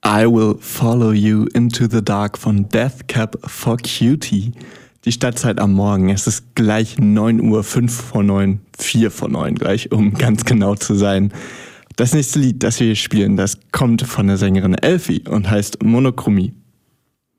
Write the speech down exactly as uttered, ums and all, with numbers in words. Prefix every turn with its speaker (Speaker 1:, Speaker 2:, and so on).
Speaker 1: I Will Follow You Into the Dark von Death Cab for Cutie. Die Stadtzeit am Morgen, es ist gleich neun Uhr, fünf vor neun, vier vor neun gleich, um ganz genau zu sein. Das nächste Lied, das wir hier spielen, das kommt von der Sängerin Elfie und heißt Monochronie.